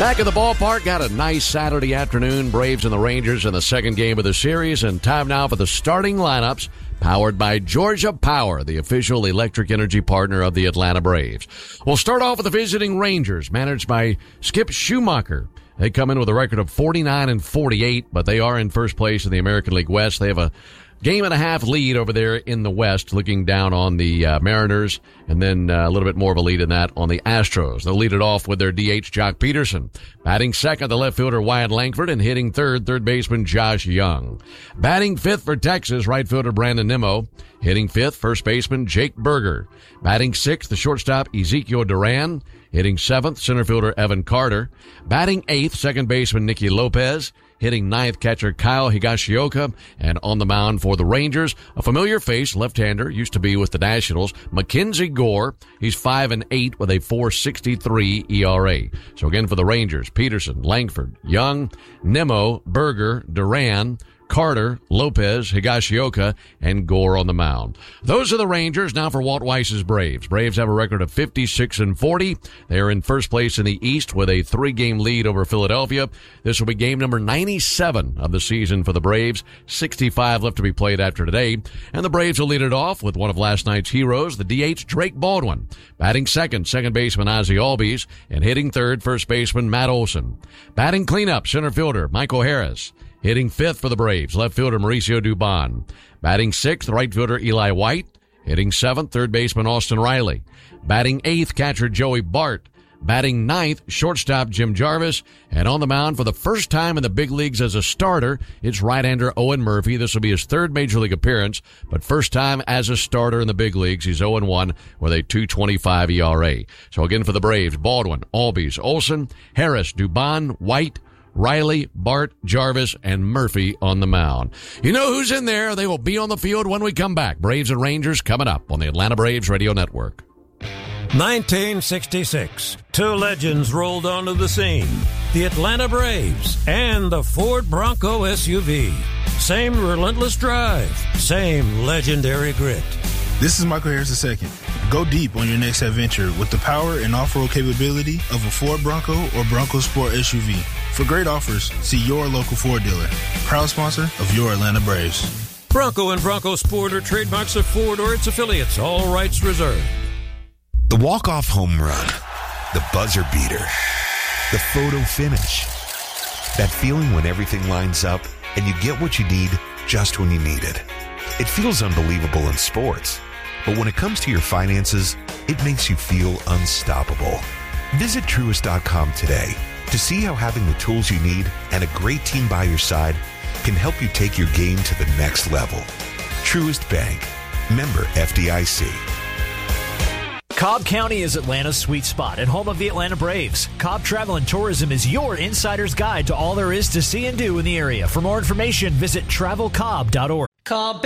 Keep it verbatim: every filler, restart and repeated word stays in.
Back in the ballpark, got a nice Saturday afternoon. Braves and the Rangers in the second game of the series, and time now for the starting lineups, powered by Georgia Power, the official electric energy partner of the Atlanta Braves. We'll start off with the visiting Rangers, managed by Skip Schumacher. They come in with a record of forty-nine and forty-eight, but they are in first place in the American League West. They have a game and a half lead over there in the West, looking down on the uh, Mariners, and then uh, a little bit more of a lead in that on the Astros. They'll lead it off with their D H, Jock Peterson. Batting second, the left fielder Wyatt Langford, and hitting third, third baseman Josh Young. Batting fifth for Texas, right fielder Brandon Nimmo. Hitting fifth, first baseman Jake Berger. Batting sixth, the shortstop Ezekiel Duran. Hitting seventh, center fielder Evan Carter. Batting eighth, second baseman Nicky Lopez. Hitting ninth, catcher Kyle Higashioka. And on the mound for the Rangers, a familiar face, left-hander, used to be with the Nationals, Mackenzie Gore. He's five and eight with a four sixty-three E R A. So again for the Rangers, Peterson, Langford, Young, Nimmo, Berger, Duran, Carter, Lopez, Higashioka, and Gore on the mound. Those are the Rangers. Now for Walt Weiss's Braves. Braves have a record of fifty-six and forty. They are in first place in the East with a three-game lead over Philadelphia. This will be game number ninety-seven of the season for the Braves. sixty-five left to be played after today. And the Braves will lead it off with one of last night's heroes, the D H, Drake Baldwin. Batting second, second baseman Ozzie Albies. And hitting third, first baseman Matt Olson. Batting cleanup, center fielder Michael Harris. Hitting fifth for the Braves, left fielder Mauricio Dubon. Batting sixth, right fielder Eli White. Hitting seventh, third baseman Austin Riley. Batting eighth, catcher Joey Bart. Batting ninth, shortstop Jim Jarvis. And on the mound for the first time in the big leagues as a starter, it's right-hander Owen Murphy. This will be his third major league appearance, but first time as a starter in the big leagues. He's oh and one with a two twenty-five E R A. So again for the Braves, Baldwin, Albies, Olson, Harris, Dubon, White, Riley, Bart, Jarvis, and Murphy on the mound. You know who's in there. They will be on the field when we come back. Braves and Rangers coming up on the Atlanta Braves Radio Network. nineteen sixty-six. Two legends rolled onto the scene. The Atlanta Braves and the Ford Bronco S U V. Same relentless drive. Same legendary grit. This is Michael Harris the second. Go deep on your next adventure with the power and off-road capability of a Ford Bronco or Bronco Sport S U V. For great offers, see your local Ford dealer. Proud sponsor of your Atlanta Braves. Bronco and Bronco Sport are trademarks of Ford or its affiliates. All rights reserved. The walk-off home run. The buzzer beater. The photo finish. That feeling when everything lines up and you get what you need just when you need it. It feels unbelievable in sports. But when it comes to your finances, it makes you feel unstoppable. Visit Truist dot com today to see how having the tools you need and a great team by your side can help you take your game to the next level. Truist Bank. Member F D I C. Cobb County is Atlanta's sweet spot and home of the Atlanta Braves. Cobb Travel and Tourism is your insider's guide to all there is to see and do in the area. For more information, visit travel cobb dot org. Cobb